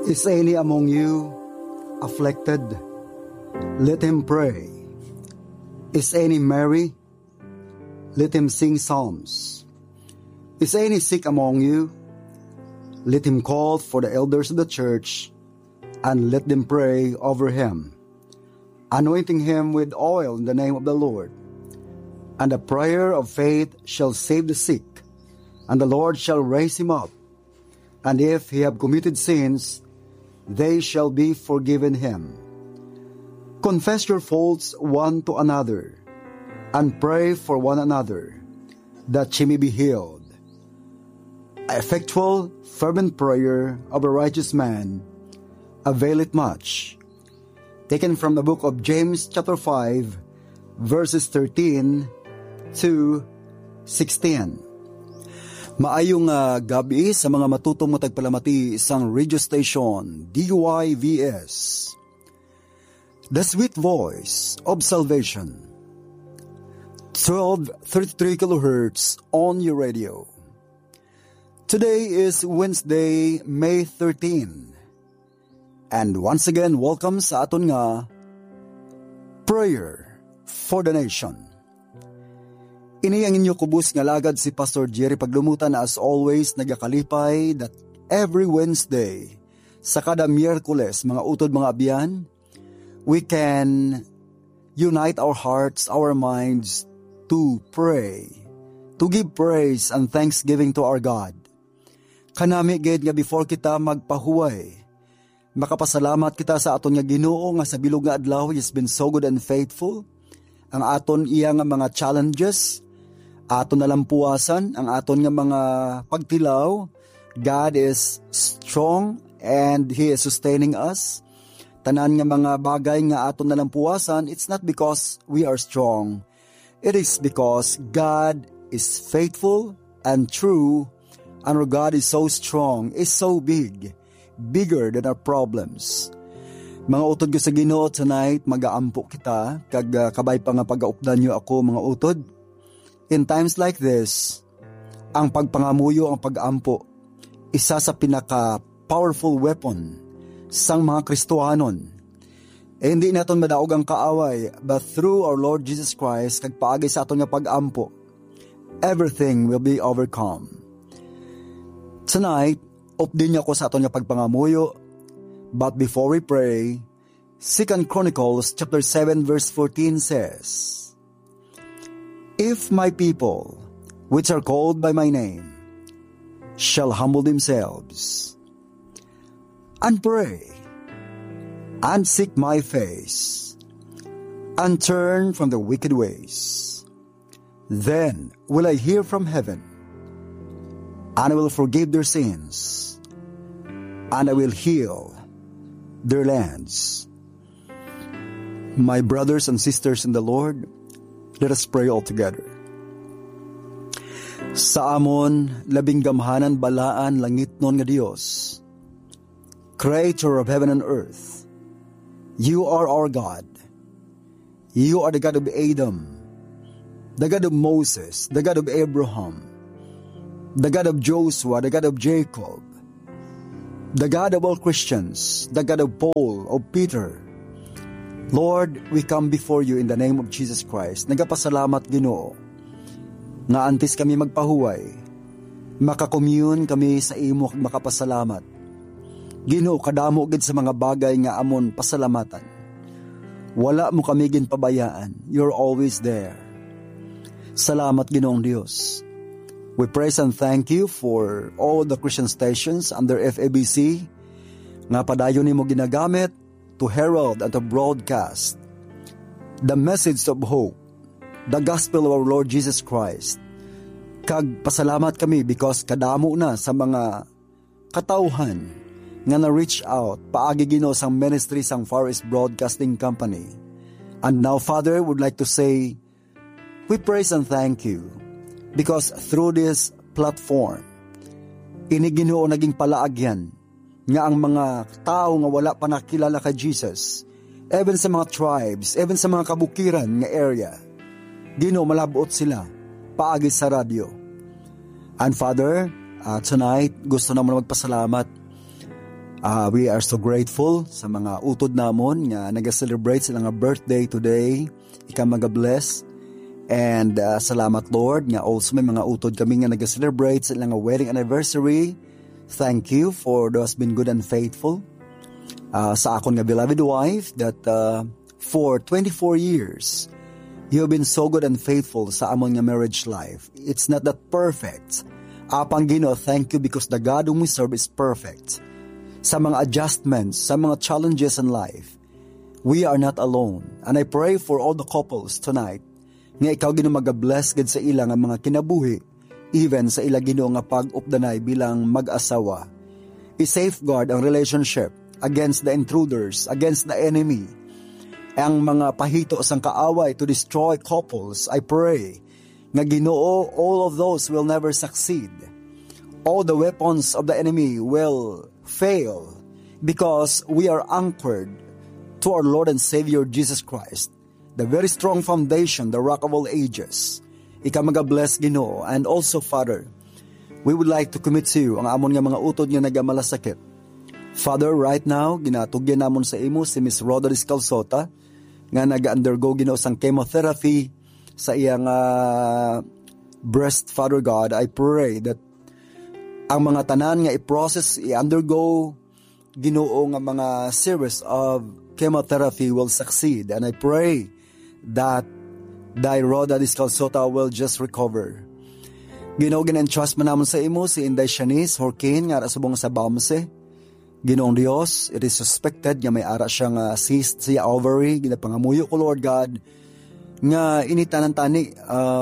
Is any among you afflicted? Let him pray. Is any merry? Let him sing psalms. Is any sick among you? Let him call for the elders of the church, and let them pray over him, anointing him with oil in the name of the Lord. And the prayer of faith shall save the sick, and the Lord shall raise him up. And if he have committed sins, they shall be forgiven him. Confess your faults one to another, and pray for one another, that ye may be healed. Effectual, fervent prayer of a righteous man availeth much. Taken from the book of James chapter 5, verses 13 to 16. Maayong gabi sa mga matutong matagpalamati isang radio station, DYVS. The Sweet Voice of Salvation. 1233 kHz on your radio. Today is Wednesday, May 13. And once again, welcome sa aton nga Prayer for the Nation. Ini ang inyo kubus nga lagad si Pastor Jerry Paglumutan na as always nagakalipay that every Wednesday sa kada Miyerkules mga utod mga abyan, we can unite our hearts, our minds to pray, to give praise and thanksgiving to our God. Kanami gid nga before kita magpahuway, makapasalamat kita sa aton nga Ginoo nga sa bilog nga adlaw He has been so good and faithful. Ang aton iya nga mga challenges, aton nalampuasan, ang aton nga mga pagtilaw, God is strong and He is sustaining us. Tanan nga mga bagay nga aton nalampuasan, it's not because we are strong. It is because God is faithful and true, and our God is so strong, is so big, bigger than our problems. Mga utod ko sa Ginoo tonight, mag-aampo kita, kag kabay pa nga pag-aupdan nyo ako mga utod. In times like this, ang pagpangamuyo, ang pag-aampo, isa sa pinaka-powerful weapon sang mga Kristohanon. Hindi naton madaog ang kaaway, but through our Lord Jesus Christ, kag paagi sa aton nga pag-ampo, everything will be overcome. Tonight, updin niyo ako sa aton nga pagpangamuyo, but before we pray, 2 Chronicles chapter 7 verse 14 says, If my people, which are called by my name, shall humble themselves, and pray, and seek my face, and turn from the wicked ways, then will I hear from heaven, and I will forgive their sins, and I will heal their lands. My brothers and sisters in the Lord, let us pray all together. Sa amon, labing gamhanan balaan langit non nga Dios, Creator of heaven and earth, You are our God. You are the God of Adam, the God of Moses, the God of Abraham, the God of Joshua, the God of Jacob, the God of all Christians, the God of Paul, of Peter. Lord, we come before you in the name of Jesus Christ. Nagapasalamat, Ginoo, nga antes kami magpahuway, makakommune kami sa imo kag makapasalamat. Ginoo, kadamo gid sa mga bagay nga amon pasalamatan. Wala mo kami ginpabayaan. You're always there. Salamat, Ginoong Dios. We praise and thank you for all the Christian stations under FABC nga padayon nimo ginagamit to herald and to broadcast the message of hope, the gospel of our Lord Jesus Christ. Kag pasalamat kami because kadamo na sa mga katauhan nga na-reach out paagi Ginoo sang ministry sang Far East Broadcasting Company. And now, Father, would like to say, we praise and thank you because through this platform, ini Ginoo naging palaagyan nga ang mga tao nga wala pa nakilala kay Jesus, even sa mga tribes, even sa mga kabukiran nga area, Ginoo malabot sila paagi sa radyo. And Father, tonight gusto naman magpasalamat We are so grateful sa mga utod namon nga nag-celebrate sila nga birthday today. Ika mag-bless. And salamat Lord nga also may mga utod kami nga nag-celebrate sila nga wedding anniversary. Thank you for those been good and faithful. Sa akon nga beloved wife that for 24 years you have been so good and faithful sa amon nga marriage life. It's not that perfect. Apang Ginoo, thank you because the God whom we serve is perfect. Sa mga adjustments, sa mga challenges in life, we are not alone. And I pray for all the couples tonight nga ikaw Ginoo mag-bless gid sa ilang nga mga kinabuhi, even sa ila Ginoo nga pag-updanay bilang mag-asawa. I-safeguard ang relationship against the intruders, against the enemy. Ang mga pahito sang kaaway to destroy couples, I pray nga Ginoo, all of those will never succeed. All the weapons of the enemy will fail because we are anchored to our Lord and Savior Jesus Christ, the very strong foundation, the rock of all ages. Ika mag-bless Ginoo. And also, Father, we would like to commit to you ang amon nga mga utod nga nagamalasakit. Father, right now, ginatugyan namon sa imo si Miss Rhoda Discalsota nga nag-undergo Ginoo sang chemotherapy sa iyang breast. Father God, I pray that ang mga tanan nga i-process, i-undergo Ginoo nga mga series of chemotherapy will succeed. And I pray that thy Rhoda Discalsota will just recover. Ginoo, gin-entrust man namon sa imo si Inday Shanice Horkin nga subong sa Bamse. Ginoong Dios, it is suspected nga may ara siyang cyst sa ovary. Ginapangamuyo ko, Lord God, nga initanantani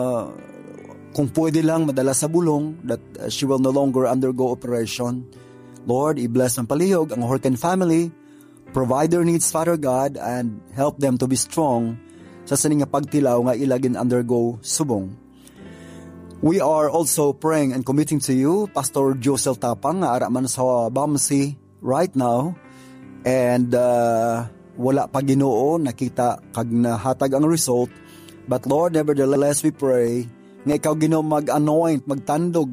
kung pwede lang madala sa bulong that she will no longer undergo operation. Lord, i-bless ang palihog ang Horkin family, provide their needs, Father God, and help them to be strong sa sining nga pagtilaw nga ilagin undergo subong. We are also praying and committing to you, Pastor Josel Tapang, nga ara man sa Bamsi right now, and wala pa Ginoo nakita kag nahatag ang result, but Lord, nevertheless we pray nga ikaw Ginoo mag-anoint, magtandog,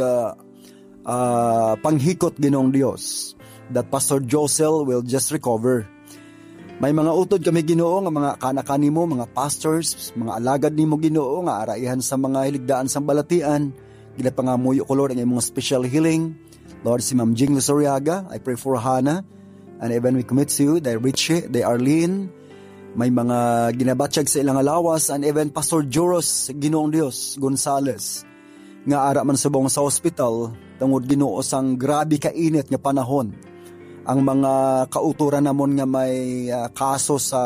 panghikot Ginoong Dios, that Pastor Josel will just recover. May mga utod kami Ginoo nga mga kanak nimo, mga pastors, mga alagad nimo Ginoo nga araihan sa mga hiligdaan sang balatian. Ginapangamuyo ko Lord ang imong special healing. Lord, si Ma'am Jing Luzuriaga, I pray for Hannah, and even we commit to you, they Richie, they Arlene, may mga ginabatsyag sa ilang alawas, and even Pastor Joros Ginoong Dios Gonzales, nga ara man subong sa hospital, tungod Ginoo sang grabe kainit nga panahon. Ang mga kauturan namon nga may kaso sa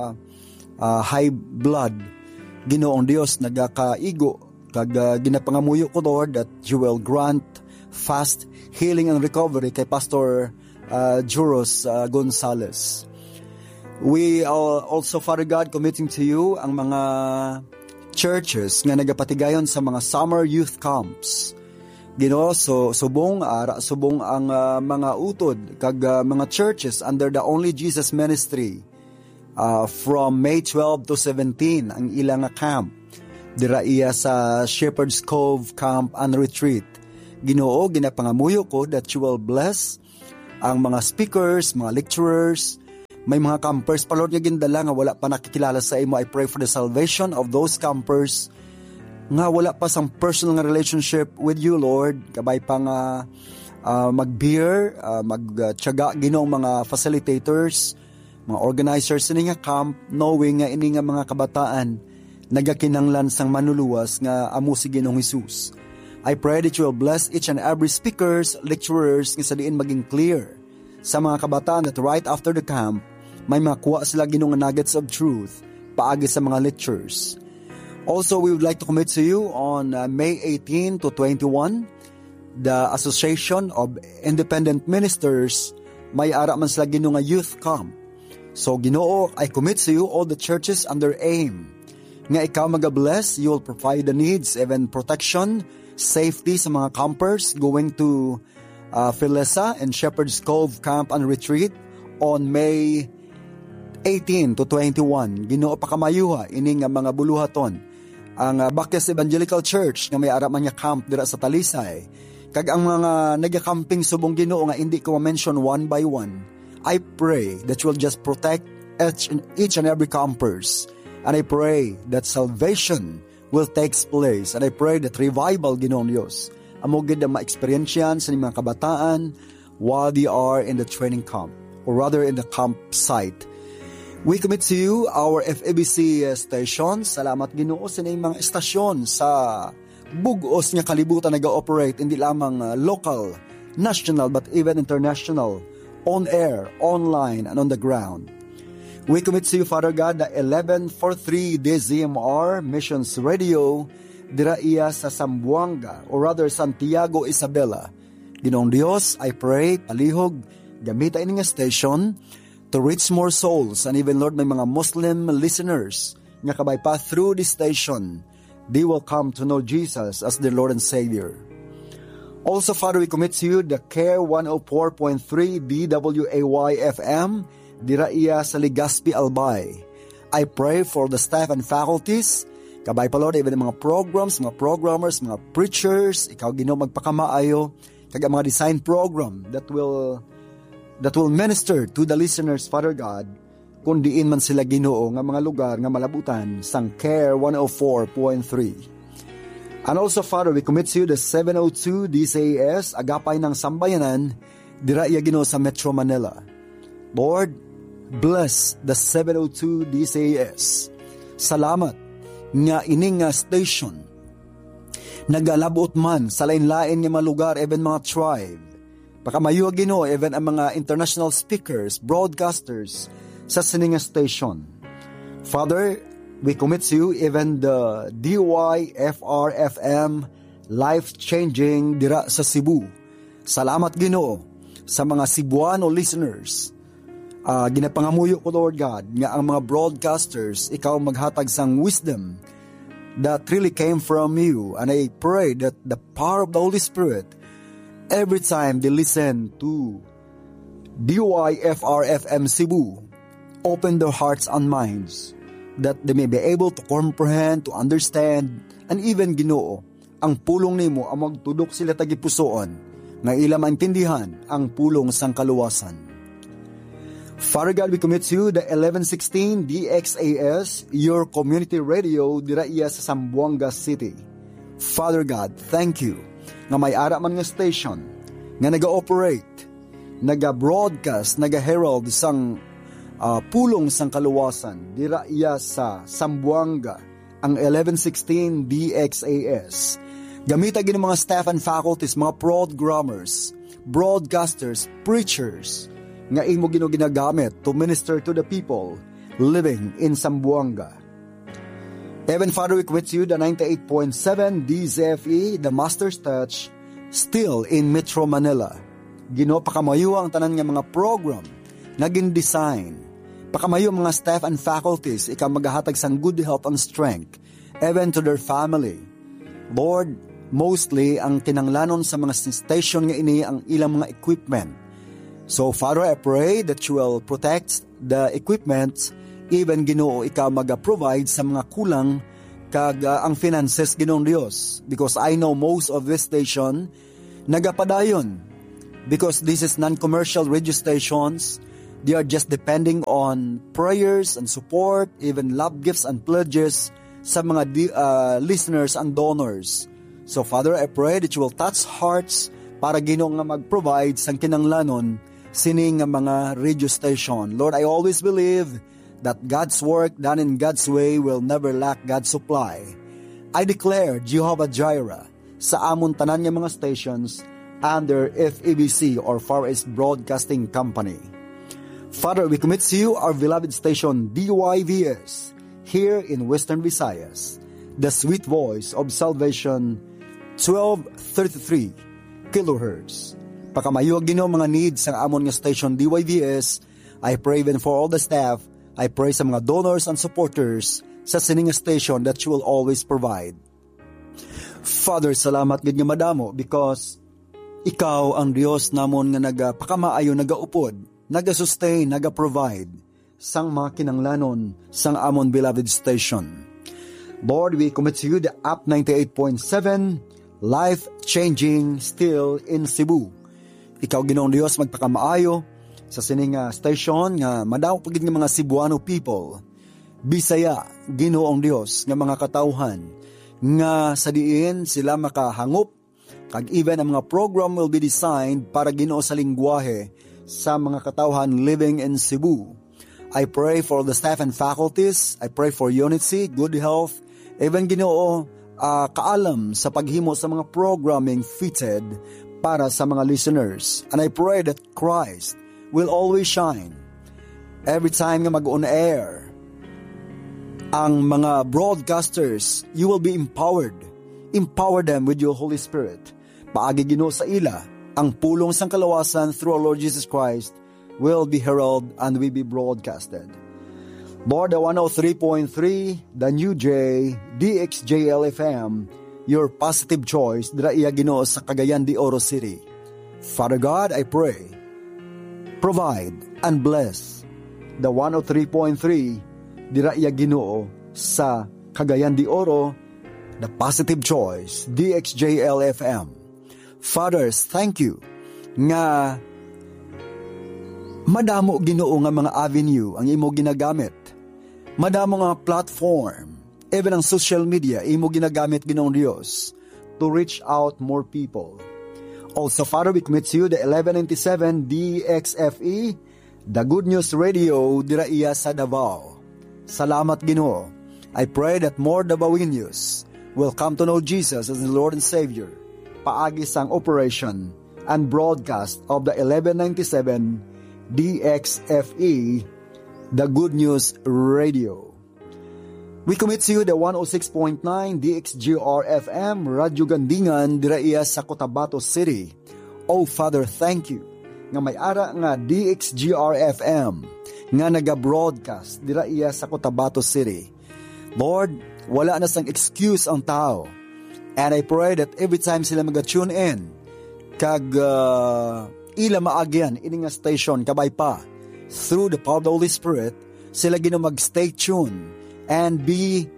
high blood, Ginoong Dios nagakaigo, kag ginapangamuyo ko Lord that you will grant fast healing and recovery kay Pastor Joros Gonzales. We are also, Father God, committing to you ang mga churches nga nagapatigayon sa mga summer youth camps. Ginoo, so subong ang mga utod kag mga churches under the Only Jesus Ministry from May 12 to 17 ang ilang camp dira iya sa Shepherd's Cove Camp and Retreat. Ginoo, ginapangamuyo ko that you will bless ang mga speakers, mga lecturers, may mga campers pa Lord nga gindala nga wala pa nakikilala sa imo. I pray for the salvation of those campers nga wala pa sang personal nga relationship with you Lord. Kabay pa nga mag-beer, magtiyaga Ginoong mga facilitators, mga organizers ini nga camp, knowing nga ini nga mga kabataan nagakinanglan sang manuluwas nga amo si Ginoong Hesus. I pray that you will bless each and every speakers, lecturers, nga sa diin maging clear sa mga kabataan that right after the camp, may makuha sila Ginoo nga nuggets of truth paagi sa mga lectures. Also, we would like to commit to you on May 18 to 21, the Association of Independent Ministers, may ara man sila Ginoo nga youth camp. So Ginoo, I commit to you all the churches under AIM, nga ikaw mag-bless, you will provide the needs, even protection, safety sa mga campers going to Philesa and Shepherd's Cove Camp and Retreat on May 18 to 21. Ginoo pakamayuha ining mga buluhaton ang Bacchus Evangelical Church nga may ara man nga camp dira sa Talisay. Kag ang mga nagakamping subong Ginoo nga hindi ko ma-mention one by one, I pray that you will just protect each and every campers. And I pray that salvation will take place. And I pray that revival, Ginoong Diyos, amo gid na ma-experience sa mga kabataan while they are in the training camp, or rather in the campsite. We commit to you our FEBC station. Salamat Ginoo sa mga estasyon sa bugos nga kalibutan nag-operate, hindi lamang local, national, but even international, on air, online, and on the ground. We commit to you, Father God, the 1143 DZMR Missions Radio, dira iya sa Zamboanga, or rather Santiago, Isabela. Ginoong Diyos, I pray, palihog, gamita ini nga station, to reach more souls, and even Lord, may mga Muslim listeners nga kabay pa through this station, they will come to know Jesus as their Lord and Savior. Also, Father, we commit to you the Care 104.3 DWAY FM, dira iya sa Legazpi, Albay. I pray for the staff and faculties, kabay pa Lord, even mga programs, mga programmers, mga preachers, ikaw Ginoo magpakamaayo, kag mga design program that will minister to the listeners, Father God, kung diin man sila Ginoo nga mga lugar nga malabutan sang Care 104.3. And also, Father, we commit to you the 702 DCAS, agapay ng sambayanan, dira iya Ginoo sa Metro Manila. Lord, bless the 702 DCAS. Salamat nga ining station nagalabot man sa lain-lain nga mga lugar, even mga tribe. Pakamayo Ginoo, even ang mga international speakers, broadcasters sa sininga station. Father, we commit to you even the DYFR-FM life-changing dira sa Cebu. Salamat Ginoo sa mga Cebuano listeners. Ginapangamuyo ko, Lord God, nga ang mga broadcasters, ikaw maghatag sang wisdom that really came from you. And I pray that the power of the Holy Spirit, every time they listen to DYFR-FM Cebu, open their hearts and minds that they may be able to comprehend, to understand, and even Ginoo, ang pulong nimo ang magtudok sila tagipusoon, nga ila maintindihan ang pulong sang kaluwasan. Father God, we commit to you the 1116 DXAS, your community radio, dira iya sa Zamboanga City. Father God, thank you nga may ara man nga station nga naga-operate, naga-broadcast, naga-herald sang pulong sang kaluwasan dira iya sa Zamboanga, ang 1116 DXAS. Gamita gini mga staff and faculties, mga programmers, broadcasters, preachers nga imo ginagamit to minister to the people living in Zamboanga. Even Father, we commit to you the 98.7 DZFE, the Master's Touch, still in Metro Manila. Ginoo, pakamayo ang tanan nga mga program, naging design. Pakamayo mga staff and faculties, ikaw maghahatag sang good health and strength, even to their family. Lord, mostly ang kinanglanon sa mga station nga ini ang ilang mga equipment. So Father, I pray that you will protect the equipment, even Ginoo, ikaw mag-provide sa mga kulang kag ang finances Ginoong Dios, because I know most of this station nagapadayon because this is non-commercial radio stations. They are just depending on prayers and support, even love gifts and pledges sa mga listeners and donors. So Father, I pray that you will touch hearts para Ginoo nga mag-provide sang kinanglanon sining nga mga radio station. Lord, I always believe that God's work done in God's way will never lack God's supply. I declare Jehovah Jireh sa amon tanan nga mga stations under FEBC or Far East Broadcasting Company. Father, we commit to you our beloved station DYVS here in Western Visayas, the sweet voice of salvation, 1233 kilohertz. Pakamayo Ginoo mga needs sa amon nga station DYVS. I pray even for all the staff. I pray sa mga donors and supporters sa sininga station that you will always provide. Father, salamat gid nga madamo because ikaw ang Dios namon nga nagapakamaayo, nagaupod, nagasustain, nagaprovide sang mga kinanglanon sang amon beloved station. Lord, we commit to you the Up 98.7 life-changing still in Cebu. Ikaw, Ginoong Dios, magpakamaayo sa sining station nga madaw pagid nga mga Cebuano people. Bisaya, Ginoong Dios, nga mga katawhan nga sa diin sila makahangup kag even ang mga program will be designed para Ginoo sa lingwahe sa mga katawhan living in Cebu. I pray for the staff and faculties. I pray for unity, good health, even Ginoo kaalam sa paghimo sa mga programming fitted para sa mga listeners. And I pray that Christ will always shine every time nga mag-on air. Ang mga broadcasters, you will be empowered. Empower them with your Holy Spirit. Paagi Ginoo sa ila, ang pulong sang kalawasan through our Lord Jesus Christ will be heralded and will be broadcasted. Lord, the 103.3, the New J, DXJL FM, your positive choice, dira iya Ginoo sa Cagayan de Oro City. Father God, I pray, provide and bless the 103.3, dira iya Ginoo sa Cagayan de Oro, the positive choice, DXJL FM. Fathers, thank you nga madamo Ginoo nga mga avenue ang imo ginagamit. Madamo nga platform, even ang social media, imo ginagamit Ginoong Dios to reach out more people. Also, Father, we commit to you the 1197 DXFE, the Good News Radio, dira iya sa Davao. Salamat Ginoo. I pray that more Davaoenos will come to know Jesus as the Lord and Savior. Paagi sang operation and broadcast of the 1197 DXFE, the Good News Radio. We commit to you the 106.9 DXGR FM, Radyo Gandingan, dira iya sa Cotabato City. Oh Father, thank you nga may ara nga DXGR FM nga naga-broadcast dira iya sa Cotabato City. Lord, wala na sang excuse ang tao. And I pray that every time sila mag-tune in, kag ila maagyan ini nga station kabay pa, through the power of the Holy Spirit, sila Ginoo mag-stay tuned and be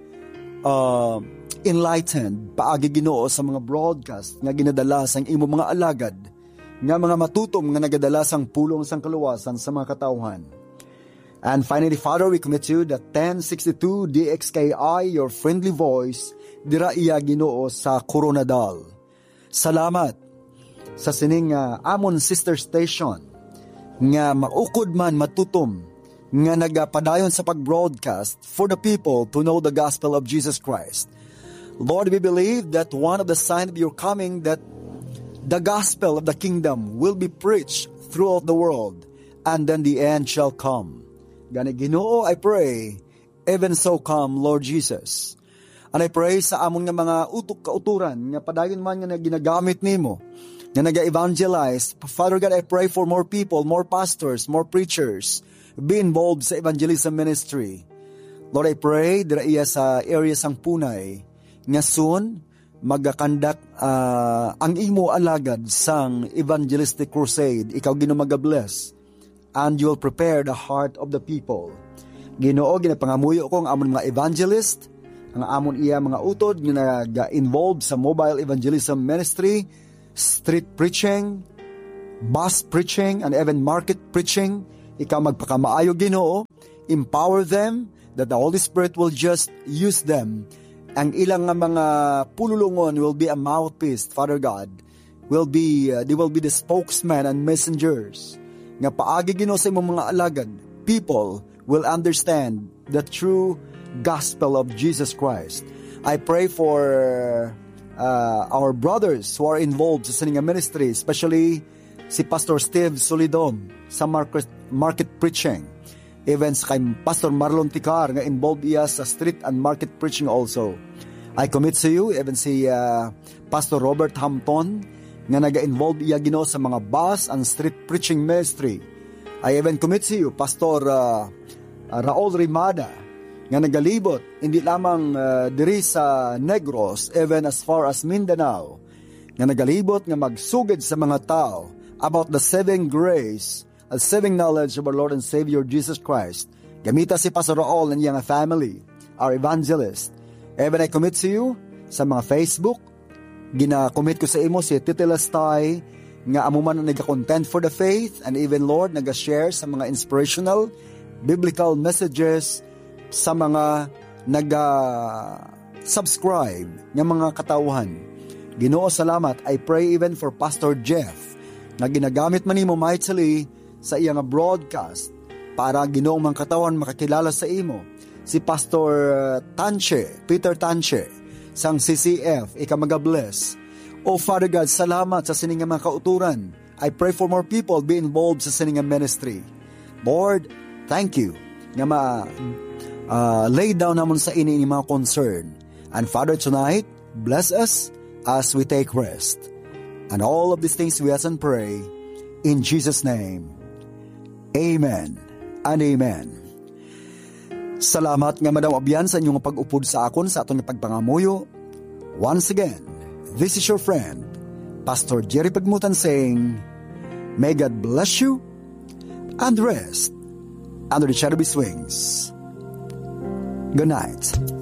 enlightened paagi Ginoo sa mga broadcast nga ginadala sang imo mga alagad nga mga matutom nga nagadala sang pulong sang kaluwasan sa mga katawhan. And finally, Father, we commit you the 1062 DXKI, your friendly voice, dira iya Ginoo sa Coronadal. Salamat sa sining amon sister station nga maukod man matutom nga nagapadayon sa pag-broadcast for the people to know the gospel of Jesus Christ. Lord, we believe that one of the signs of your coming, that the gospel of the kingdom will be preached throughout the world, and then the end shall come. Gani Ginoo, I pray, even so come, Lord Jesus. And I pray sa amon nga mga utok-kauturan nga padayon man nga ginagamit nimo nga naga-evangelize. Father God, I pray for more people, more pastors, more preachers, be involved sa evangelism ministry. Lord, I pray dira iya sa area sang Punay nga soon magakandak ang imo alagad sang evangelistic crusade. Ikaw Ginoo maga-bless and you will prepare the heart of the people. Ginoo, ginapangamuyo ko ang amon mga evangelist, ang amon iya mga utod nga naga-involved sa mobile evangelism ministry, street preaching, bus preaching, and even market preaching. Ikaw magpakamaayo Ginoo, empower them that the Holy Spirit will just use them. Ang ilang mga pululungon will be a mouthpiece, Father God. They will be the spokesman and messengers. Nga paagi Ginoo sa imong mga alagad, people will understand the true gospel of Jesus Christ. I pray for our brothers who are involved sa sininga ministry, especially si Pastor Steve Solidom sa market preaching. Even sa kay Pastor Marlon Ticar nga involved iya sa street and market preaching also. I commit to you, even si Pastor Robert Hampton nga naga-involved iya Ginoo sa mga bus and street preaching ministry. I even commit to you, Pastor Raul Rimada nga nagalibot hindi lamang diri sa Negros, even as far as Mindanao, nga nagalibot nga magsugid sa mga tao about the saving grace and saving knowledge of our Lord and Savior Jesus Christ. Gamita si Pastor Raul and iyang family, our evangelist. Even I commit to you sa mga Facebook, gina-commit ko sa imo si Titilastay, nga amo man nag-content for the faith, and even Lord, nag-share sa mga inspirational, biblical messages sa mga nag-subscribe ng mga katauhan. Ginoo, salamat. I pray even for Pastor Jeff, na ginagamit man nimo mightily sa iyang broadcast para Ginoong mga katauhan makakilala sa imo. Si Pastor Peter Tanche, sang CCF, ikamaga-bless. Oh Father God, salamat sa sining mga kauturan. I pray for more people be involved sa sining ministry. Lord, thank you nga lay down namon sa ini mga concern. And Father, tonight, bless us as we take rest. And all of these things we ask and pray in Jesus' name. Amen and amen. Salamat nga Madam Abian sa inyong pag-upod sa akon sa atong pagpangamuyo. Once again, this is your friend, Pastor Jerry Pagmutan saying, may God bless you and rest under the shadow of His wings. Good night.